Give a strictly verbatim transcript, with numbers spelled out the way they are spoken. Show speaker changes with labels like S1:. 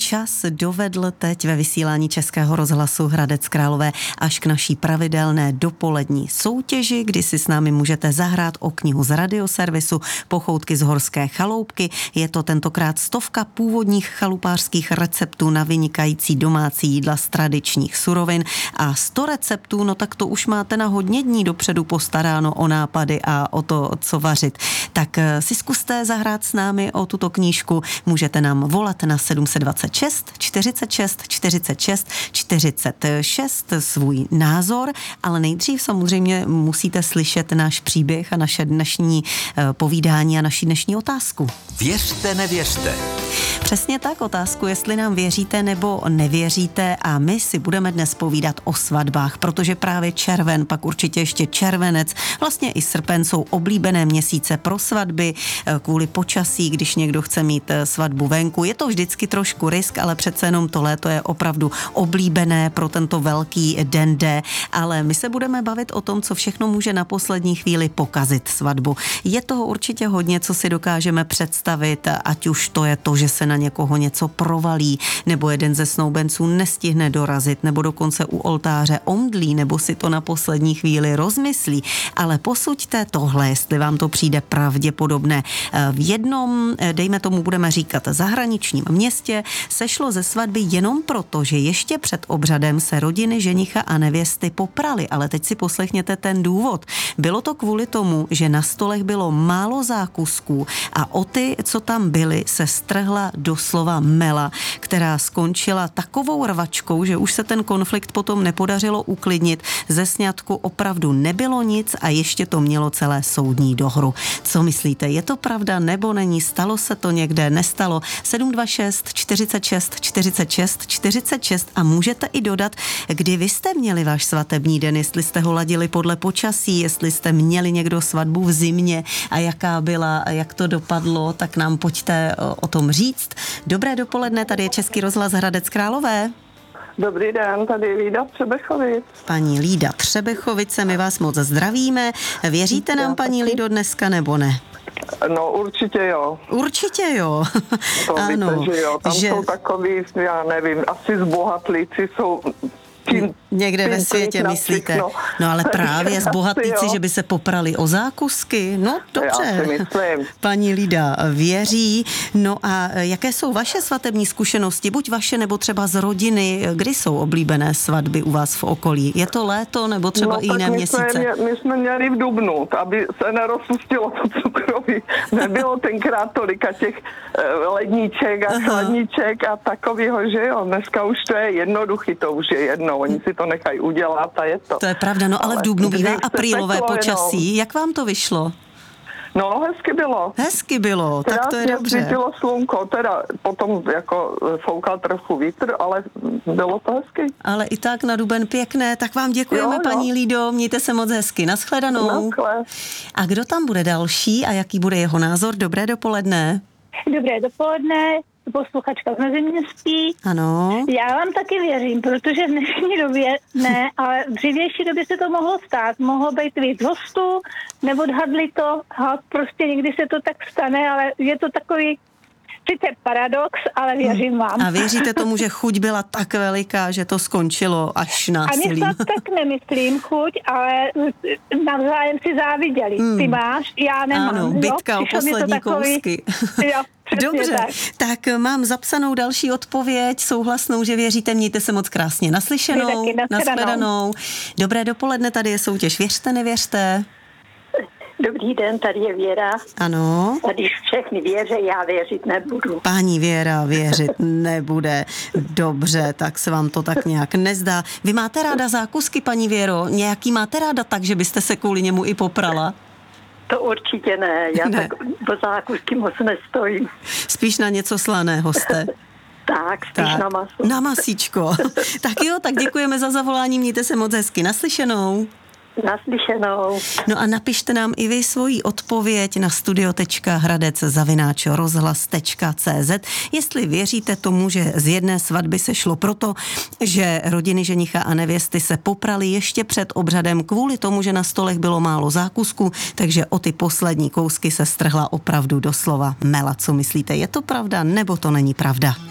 S1: čas dovedl teď ve vysílání Českého rozhlasu Hradec Králové až k naší pravidelné dopolední soutěži, kdy si s námi můžete zahrát o knihu z radioservisu Pochoutky z horské chaloupky. Je to tentokrát stovka původních chalupářských receptů na vynikající domácí jídla z tradičních surovin a sto receptů, no tak to už máte na hodně dní dopředu postaráno o nápady a o to, co vařit. Tak si zkuste zahrát s námi o tuto knížku. Můžete nám volat na sedm set dvacet šest čtyřicet šest čtyřicet šest čtyřicet šest svůj názor, ale nejdřív samozřejmě musíte slyšet náš příběh a naše dnešní povídání a naši dnešní otázku.
S2: Věřte, nevěřte.
S1: Přesně tak, otázku, jestli nám věříte nebo nevěříte, a my si budeme dnes povídat o svatbách, protože právě červen, pak určitě ještě červenec, vlastně i srpen jsou oblíbené měsíce pro svatby kvůli počasí, když někdo chce mít svatbu venku. Je to vždycky trošku risk, ale přece jenom to léto je opravdu oblíbené pro tento velký den D, ale my se budeme bavit o tom, co všechno může na poslední chvíli pokazit svatbu. Je toho určitě hodně, co si dokážeme představit, ať už to je to, že se na někoho něco provalí, nebo jeden ze snoubenců nestihne dorazit, nebo dokonce u oltáře omdlí, nebo si to na poslední chvíli rozmyslí. Ale posuďte tohle, jestli vám to přijde pravděpodobné. V jednom, dejme tomu, budeme říkat zahraničním městě, sešlo ze svatby jenom proto, že ještě před obřadem se rodiny ženicha a nevěsty poprali. Ale teď si poslechněte ten důvod. Bylo to kvůli tomu, že na stolech bylo málo zákusků a o ty, co tam byly, se strhla doslova mela, která skončila takovou rvačkou, že už se ten konflikt potom nepodařilo uklidnit. Ze sňatku opravdu nebylo nic a ještě to mělo celé soudní dohru. Co myslíte, je to pravda nebo není? Stalo se to někde? Nestalo? sedm dva šest čtyřicet šest čtyřicet šest čtyřicet šest a můžete i dodat, kdy vy jste měli váš svatební den, jestli jste ho ladili podle počasí, jestli jste měli někdo svatbu v zimě a jaká byla, jak to dopadlo, tak nám pojďte o tom říct. Dobré dopoledne, tady je Český rozhlas Hradec Králové.
S3: Dobrý den, tady je Lída Třebechovic.
S1: Paní Lída Třebechovice, my vás moc zdravíme. Věříte nám, paní Lído, dneska nebo ne?
S3: No určitě jo.
S1: Určitě jo.
S3: To
S1: ano,
S3: víte, že jo. Tam
S1: že...
S3: jsou takový, já nevím, asi zbohatlíci jsou... Tím,
S1: někde
S3: tím
S1: ve světě myslíte.
S3: No.
S1: no ale právě zbohatlíci, že by se poprali o zákusky. No dobře.
S3: Já si myslím.
S1: Paní Lída věří. No a jaké jsou vaše svatební zkušenosti? Buď vaše, nebo třeba z rodiny. Kdy jsou oblíbené svatby u vás v okolí? Je to léto, nebo třeba
S3: no,
S1: i jiné
S3: my
S1: měsíce?
S3: Jsme, my jsme měli v dubnu, aby se nerozpustilo to cukroví. Nebylo tenkrát tolika těch ledníček a chladníček a takovýho, že jo. Dneska už to je jednoduchý, to už je jedno. Oni si to nechají udělat a je to.
S1: To je pravda, no ale, ale v dubnu bývá aprílové počasí. Jenom. Jak vám to vyšlo?
S3: No, hezky bylo.
S1: Hezky bylo, tak to je dobře.
S3: Svítilo slunko, teda potom jako foukal trochu vítr, ale bylo to hezky.
S1: Ale i tak na duben pěkné, tak vám děkujeme, jo, paní Lído, mějte se moc hezky. Naschledanou.
S3: Naschle.
S1: A kdo tam bude další a jaký bude jeho názor? Dobré dopoledne.
S4: Dobré dopoledne. Posluchačka z Meziměstí.
S1: Ano.
S4: Já vám taky věřím, protože v dnešní době ne, ale v dřívější době se to mohlo stát. Mohlo být víc hostů, neodhadli to a prostě někdy se to tak stane, ale je to takový sice paradox, ale věřím vám.
S1: A věříte tomu, že chuť byla tak veliká, že to skončilo až násilím?
S4: Ani tak nemyslím chuť, ale navzájem si záviděli. Hmm. Ty máš, já nemám.
S1: Ano, bitka
S4: jo?
S1: o poslední
S4: takový...
S1: kousky.
S4: Jo.
S1: Dobře,
S4: tak.
S1: tak mám zapsanou další odpověď, souhlasnou, že věříte, mějte se moc krásně. Naslyšenou, nashledanou. Dobré dopoledne, tady je soutěž Věřte, nevěřte.
S5: Dobrý den, tady je Věra.
S1: Ano.
S5: A když všechny věří, já věřit nebudu.
S1: Paní Věra věřit nebude. Dobře, tak se vám to tak nějak nezdá. Vy máte ráda zákusky, paní Věro? Nějaký máte ráda tak, že byste se kvůli němu i poprala?
S5: To určitě ne, já ne. tak po zákusky moc nestojím.
S1: Spíš na něco slaného jste?
S5: Tak, spíš tak, na maso.
S1: Na masíčko. Tak jo, tak děkujeme za zavolání, mějte se moc hezky. Naslyšenou.
S5: Naslyšenou.
S1: No a napište nám i vy svoji odpověď na studio tečka hradec zavináč rozhlas tečka cé zet, jestli věříte tomu, že z jedné svatby se šlo proto, že rodiny ženicha a nevěsty se poprali ještě před obřadem kvůli tomu, že na stolech bylo málo zákusků, takže o ty poslední kousky se strhla opravdu doslova mela. Co myslíte, je to pravda nebo to není pravda?